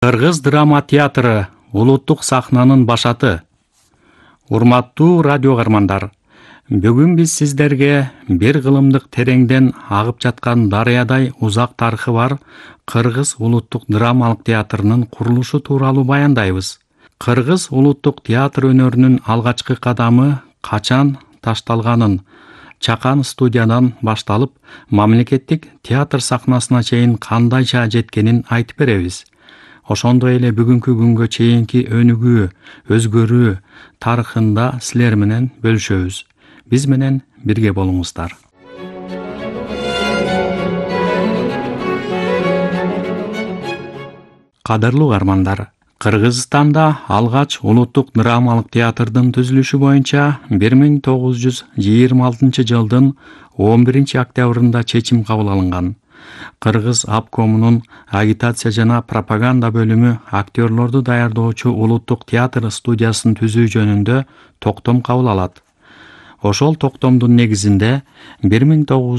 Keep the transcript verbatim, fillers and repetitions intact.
Кыргыз драма театры улуттук сахнанын башаты. Урматтуу радио каармандар, бүгүн биз сиздерге бир кылымдык тереңден агып жаткан дарыядай узак тарыхы бар Кыргыз улуттук драмалык театрынын курулушу тууралуу баяндайбыз. Кыргыз улуттук театр өнөрүнүн алгачкы кадамы качан ташталганын, чакан студиядан башталып, мамлекеттик театр сахнасына чейин кандайча жеткенин айтып беребиз. Ошондой эле бүгүнкү күнгө чейинки өнүгүү, өзгөрүү тарыхында силер менен бөлүшөбүз. Биз менен бирге болуңуздар. Кадырлуу каармандар, Кыргызстанда алгач улуттук драмалык театрдын түзүлүшү боюнча бир миң тогуз жүз жыйырма алтынчы жылдын он биринчи октябрында чечим кабыл алынган. Кыргыз обкомунун агитация жана пропаганда бөлүмү актерлорду даярдоочу улуттук театр студиясын түзүү жөнүндө токтом кабыл алат. Ошол токтомдун негизинде бир миң тогуз